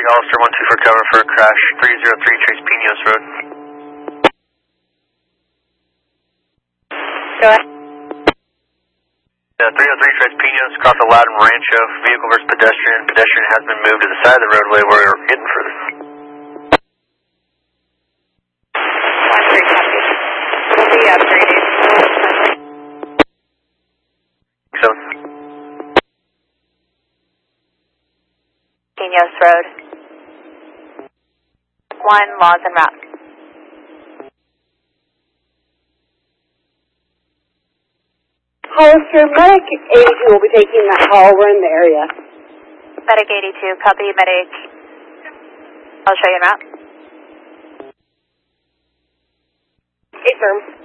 Hollister 1-2 for cover for a crash, 303 Trace Pinos Road. Go ahead. 303 Trace Pinos, across the Loudon Rancho, vehicle versus pedestrian. Pedestrian has been moved to the side of the roadway where we were hitting for this. 1-3 copy. We'll be upgrading. So, Pinos Road. 1, laws en route. Hollister, Medic 82 will be taking that call. We're in the area. Medic 82, copy, Medic. I'll show you en route. Affirm.